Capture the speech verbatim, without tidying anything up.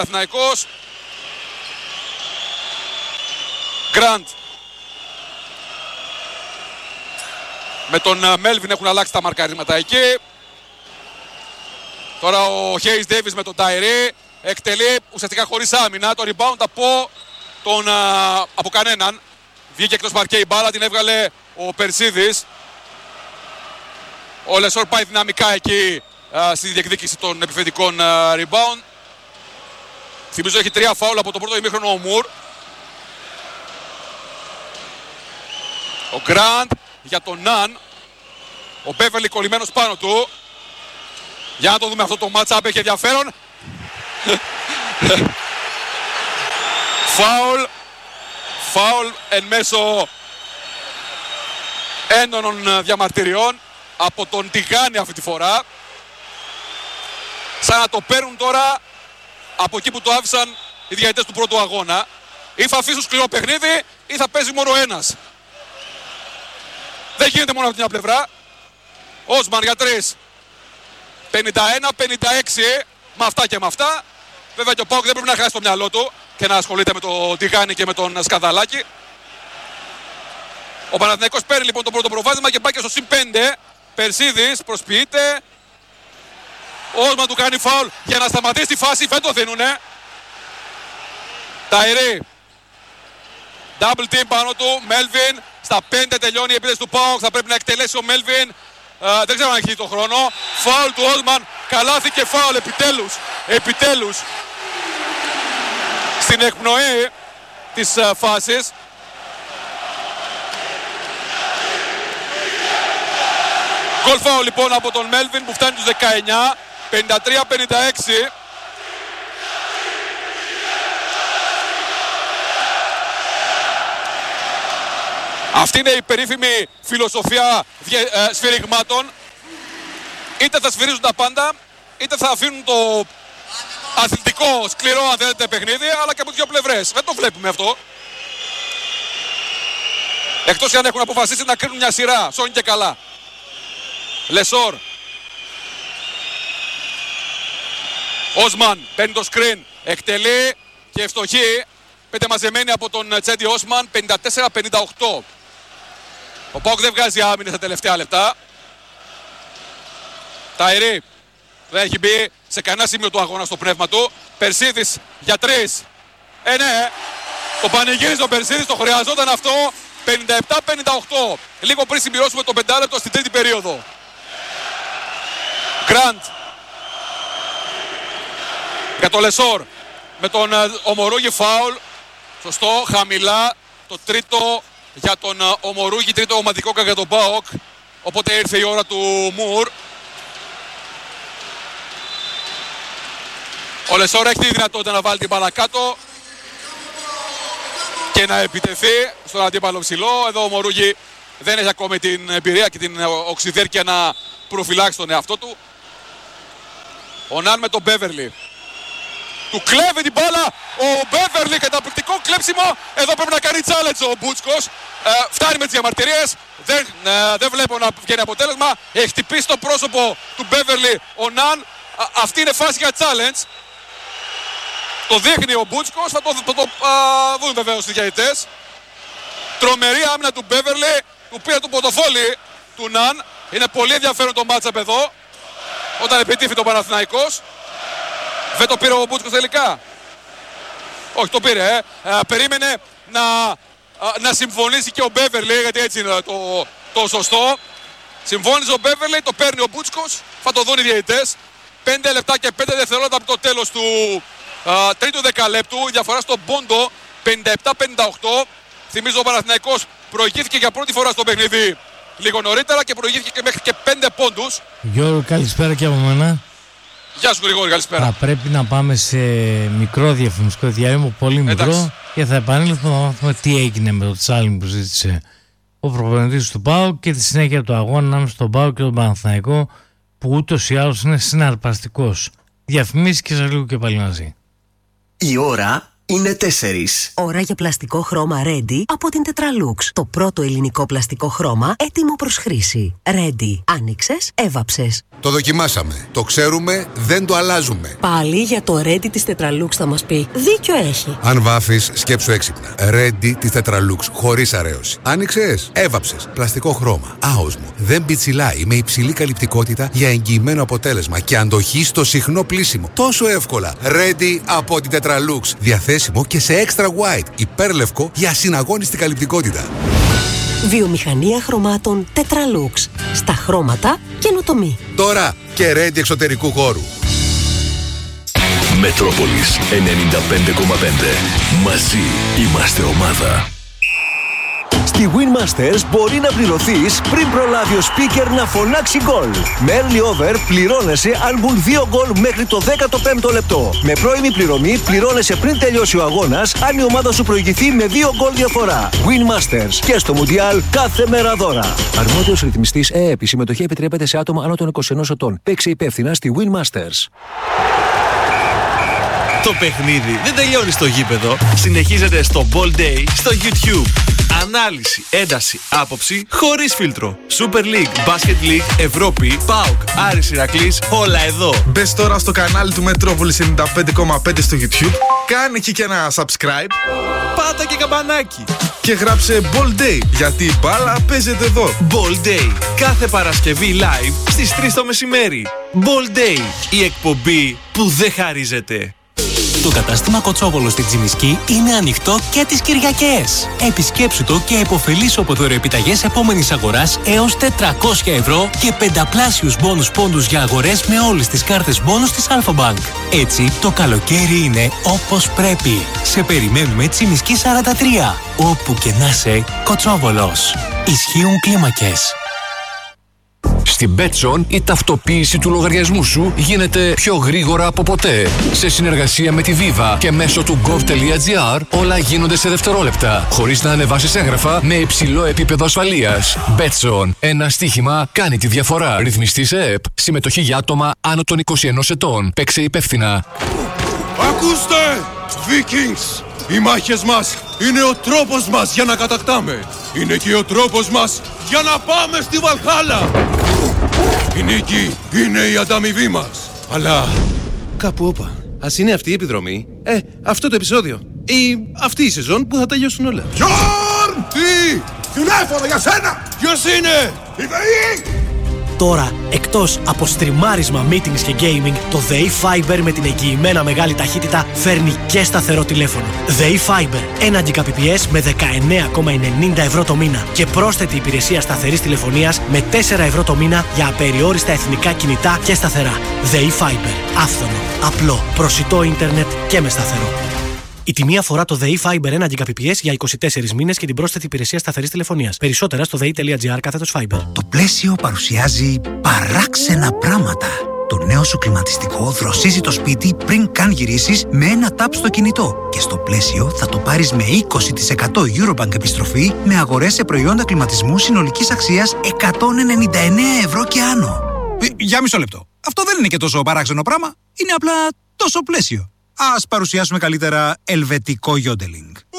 Παναθηναϊκός. Γκραντ. Με τον Μέλβιν έχουν αλλάξει τα μαρκαρίσματα εκεί. Τώρα ο Χέις Ντέιβις με τον Ταϊρή εκτελεί ουσιαστικά χωρίς άμυνα. Το rebound από, τον, α, από κανέναν. Βγήκε εκτός παρκέ η μπάλα, την έβγαλε ο Περσίδης. Ο Λεσόρ πάει δυναμικά εκεί α, στη διεκδίκηση των επιθετικών α, rebound. Θυμίζω έχει τρία φάουλ από το πρώτο ημίχρονο ο Μουρ. Ο Γκραντ για τον Ναν. Ο Μπέβερλι κολλημένος πάνω του. Για να το δούμε αυτό το match-up, έχει ενδιαφέρον. Φάουλ. Φάουλ εν μέσω έντονων διαμαρτυριών από τον Τιγάνη αυτή τη φορά. Σαν να το παίρνουν τώρα από εκεί που το άφησαν οι διαιτητές του πρώτου αγώνα. Ή θα αφήσουν σκληρό παιχνίδι ή θα παίζει μόνο ένας. Δεν γίνεται μόνο από την μια πλευρά. Όσμαν για τρεις. πενήντα ένα πενήντα έξι με αυτά και με αυτά. Βέβαια και ο Πάοκ δεν πρέπει να χάσει το μυαλό του και να ασχολείται με τον Τιγάνη και με τον Σκαδαλάκη. Ο Παναθηναϊκός παίρνει λοιπόν το πρώτο προβάδισμα και πάει και στο συν πέντε. Περσίδης προσποιείται. Ο Όσμαν του κάνει φάουλ για να σταματήσει τη φάση. Δεν το δίνουνε. Ταϊρή. Double team πάνω του. Μέλβιν. Στα πέντε τελειώνει η επίθεση του Πάοκ. Θα πρέπει να εκτελέσει ο Μέλβιν. Uh, δεν ξέρω αν έχει το χρόνο. Φάουλ του Όσμαν. Καλάθι και φάουλ επιτέλους. Επιτέλους. Στην εκπνοή της uh, φάσης. Γκολ φάουλ λοιπόν από τον Μέλβιν που φτάνει τους δεκαεννιά. πενήντα τρία πενήντα έξι. Αυτή είναι η περίφημη φιλοσοφία ε, σφυριγμάτων. Είτε θα σφυρίζουν τα πάντα, είτε θα αφήνουν το αθλητικό, σκληρό αν θέλετε παιχνίδι, αλλά και από δύο πλευρές. Δεν το βλέπουμε αυτό. Εκτός αν έχουν αποφασίσει να κρίνουν μια σειρά, σώνει και καλά. Λεσόρ. Όσμαν παίρνει το screen, εκτελεί και ευστοχή. Πέντε μαζεμένοι από τον Τσέντι Όσμαν, πενήντα τέσσερα πενήντα οκτώ. Ο Πάοκ δεν βγάζει άμυνες στα τελευταία λεπτά. Ταϊρή δεν έχει μπει σε κανένα σημείο του αγώνα στο πνεύμα του. Περσίδης για τρεις. Ε, ναι, το πανηγύριζε ο Περσίδης, το χρειαζόταν αυτό. πενήντα επτά πενήντα οκτώ. Λίγο πριν συμπληρώσουμε το πεντάλεπτο στην τρίτη περίοδο. Γκραντ. Για το Λεσόρ. Με τον Ομορούγη φάουλ. Σωστό, χαμηλά. Το τρίτο για τον Ομορούγη, τρίτο ομαδικό για τον ΠΑΟΚ. Οπότε ήρθε η ώρα του Μουρ. Ο Λεσόρ έχει τη δυνατότητα να βάλει την μπάλα κάτω και να επιτεθεί στον αντίπαλο ψηλό. Εδώ ο Ομορούγη δεν έχει ακόμη την εμπειρία και την οξυδέρκεια να προφυλάξει τον εαυτό του. Ο Ναν με τον Μπέβερλι. Του κλέβει την μπάλα ο Μπέβερλι, καταπληκτικό κλέψιμο. Εδώ πρέπει να κάνει challenge ο Μπούτσκος. Ε, φτάνει με τις διαμαρτυρίες. Δεν, ε, δεν βλέπω να βγαίνει αποτέλεσμα. Έχει χτυπήσει το πρόσωπο του Μπέβερλι ο Ναν. Α, αυτή είναι φάση για challenge. Το δείχνει ο Μπούτσκος. Θα το, το, το α, δουν βεβαίως οι διαιτητές. Τρομερή άμυνα του Μπέβερλι. Του πήρε το πορτοφόλι του Ναν. Είναι πολύ ενδιαφέρον το matchup εδώ. Όταν επιτύχει το Παναθηναϊκός. Δεν το πήρε ο Μπούτσκος τελικά. Όχι, το πήρε. Ε. Ε, περίμενε να, α, να συμφωνήσει και ο Μπέβερλι, γιατί έτσι είναι το, το σωστό. Συμφώνησε ο Μπέβερλι, το παίρνει ο Μπούτσκος. Θα το δουν οι διαιτητές. πέντε λεπτά και πέντε δευτερόλεπτα από το τέλος του α, τρίτου δεκαλέπτου. Η διαφορά στον πόντο πενήντα επτά πενήντα οκτώ. Θυμίζω ο Παναθηναϊκός προηγήθηκε για πρώτη φορά στο παιχνίδι λίγο νωρίτερα και προηγήθηκε και μέχρι και πέντε πόντους. Γιώργο, καλησπέρα και από μένα. Γεια σου Γρηγόρη, καλησπέρα. Θα πρέπει να πάμε σε μικρό διαφημιστικό διάλειμμα, πολύ μικρό. Εντάξει. Και θα επανέλθουμε να μάθουμε τι έγινε με το challenge που ζήτησε ο προπονητής του ΠΑΟΚ και τη συνέχεια του αγώνα ανάμεσα στον ΠΑΟΚ και τον Παναθηναϊκό, που ούτως ή άλλως είναι συναρπαστικός. Διαφημίσεις και σε λίγο και πάλι μαζί. Η ώρα είναι τέσσερις. Ώρα για πλαστικό χρώμα Ready από την Tetralux. Το πρώτο ελληνικό πλαστικό χρώμα έτοιμο προς χρήση. Ready. Άνοιξες, έβαψες. Το δοκιμάσαμε. Το ξέρουμε, δεν το αλλάζουμε. Πάλι για το Ready της Tetralux θα μας πει. Δίκιο έχει. Αν βάφεις, σκέψου έξυπνα. Ready της Tetralux, χωρίς αρέωση. Άνοιξες, έβαψες. Πλαστικό χρώμα. Άοσμο. Δεν πιτσιλάει, με υψηλή καλυπτικότητα για εγγυημένο αποτέλεσμα και αντοχή στο συχνό πλύσιμο. Τόσο εύκολα. Ready από την Tetralux. Διαθέσιμο και σε extra white. Υπέρλευκο για ασυναγώνιστη καλυπτικότητα. Βιομηχανία χρωμάτων Tetralux. Στα χρώματα καινοτομή. Τώρα και Ready εξωτερικού χώρου. Μετρόπολης ενενήντα πέντε κόμμα πέντε. Μαζί είμαστε ομάδα. Στη Winmasters μπορεί να πληρωθείς πριν προλάβει ο speaker να φωνάξει γκολ. Με early over πληρώνεσαι αν μπουν δύο γκολ μέχρι το δέκατο πέμπτο λεπτό. Με πρώιμη πληρωμή πληρώνεσαι πριν τελειώσει ο αγώνας αν η ομάδα σου προηγηθεί με δύο γκολ διαφορά. Winmasters και στο Μουντιάλ κάθε μέρα δώρα. Αρμόδιος ρυθμιστής ΕΕΠ. Η συμμετοχή επιτρέπεται σε άτομα άνω των είκοσι ενός ετών. Παίξε υπεύθυνα στη Winmasters. Το παιχνίδι δεν τελειώνει στο γήπεδο. Συνεχίζεται στο Ball Day στο YouTube. Ανάλυση, ένταση, άποψη χωρίς φίλτρο. Super League, Basket League, Ευρώπη, ΠΑΟΚ, Άρης Ηρακλής, όλα εδώ. Μπες τώρα στο κανάλι του Μετρόπολης ενενήντα πέντε κόμμα πέντε στο YouTube. Κάνε εκεί και ένα subscribe. Πάτα και καμπανάκι. Και γράψε Ball Day, γιατί η μπάλα παίζεται εδώ. Ball Day, κάθε Παρασκευή live στις τρεις το μεσημέρι. Ball Day, η εκπομπή που δεν χαρίζεται. Το κατάστημα Κοτσόβολο στη Τζιμισκή είναι ανοιχτό και τις Κυριακές. Επισκέψου το και επωφελήσου από δωρεοεπιταγές επόμενης αγοράς έως τετρακόσια ευρώ και πενταπλάσιους μπόνους πόντους για αγορές με όλες τις κάρτες μπόνους της Αλφα Bank. Έτσι, το καλοκαίρι είναι όπως πρέπει. Σε περιμένουμε Τζιμισκή σαράντα τρία. Όπου και να σε, Κοτσόβολος. Ισχύουν κλίμακες. Στην Betson η ταυτοποίηση του λογαριασμού σου γίνεται πιο γρήγορα από ποτέ. Σε συνεργασία με τη Viva και μέσω του gov.gr όλα γίνονται σε δευτερόλεπτα, χωρίς να ανεβάσεις έγγραφα με υψηλό επίπεδο ασφαλείας. Betson. Ένα στοίχημα κάνει τη διαφορά. Ρυθμιστής ΕΕΠ. Συμμετοχή για άτομα άνω των είκοσι ενός ετών. Παίξε υπεύθυνα. Ακούστε! Vikings! Οι μάχες μας είναι ο τρόπος μας για να κατακτάμε. Είναι και ο τρόπος μας για να πάμε στη Βαλχάλα. Η νίκη είναι η ανταμοιβή μας. Αλλά κάπου όπα. Ας είναι αυτή η επιδρομή. Ε, αυτό το επεισόδιο. Ή αυτή η σεζόν που θα τελειώσουν όλα. Γιόρν! Τι! Τηλέφωνο για σένα! Ποιος είναι? Η ΔΕΗ! Τώρα, εκτός από στριμάρισμα, meetings και gaming, το ΔΕΗ Fiber με την εγγυημένα μεγάλη ταχύτητα φέρνει και σταθερό τηλέφωνο. ΔΕΗ Fiber, ένα Gbps με δεκαεννέα κόμμα ενενήντα ευρώ το μήνα και πρόσθετη υπηρεσία σταθερής τηλεφωνίας με τέσσερα ευρώ το μήνα για απεριόριστα εθνικά κινητά και σταθερά. ΔΕΗ Fiber, άφθονο, απλό, προσιτό ίντερνετ και με σταθερό. Η τιμή αφορά το ΔΕΗ Fiber ένα Gbps για είκοσι τέσσερις μήνες και την πρόσθετη υπηρεσία σταθερής τηλεφωνίας. Περισσότερα στο δei.gr κάθετος Fiber. Το πλαίσιο παρουσιάζει παράξενα πράγματα. Το νέο σου κλιματιστικό δροσίζει το σπίτι πριν καν γυρίσεις με ένα τάπ στο κινητό. Και στο πλαίσιο θα το πάρεις με είκοσι τοις εκατό Eurobank επιστροφή με αγορές σε προϊόντα κλιματισμού συνολικής αξίας εκατόν ενενήντα εννέα ευρώ και άνω. Για μισό λεπτό. Αυτό δεν είναι και τόσο παράξενο πράγμα. Είναι απλά τόσο πλαίσιο. Ας παρουσιάσουμε καλύτερα ελβετικό γιόντελινγκ.